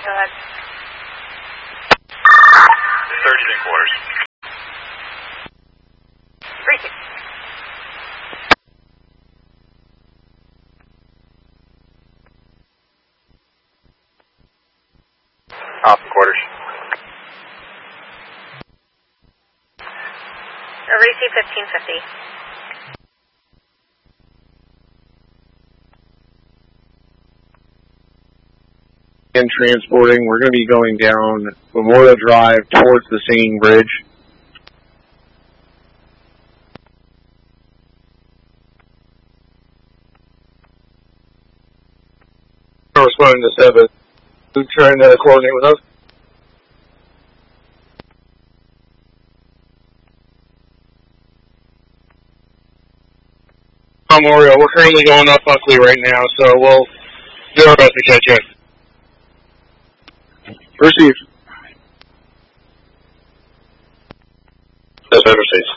Go ahead. 30 and quarters. Receive. Off quarters. Receive 1550. And transporting, we're going to be going down Memorial Drive towards the Singing Bridge. Responding to 7. Who's trying to coordinate with us? Memorial, we're currently going up Buckley right now, so we'll do our best to catch you. Received. That's overseas.